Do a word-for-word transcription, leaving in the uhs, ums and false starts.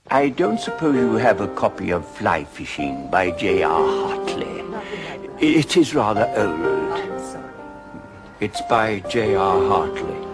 I don't suppose you have a copy of Fly Fishing by J R Hartley. It is rather old. It's by J R Hartley.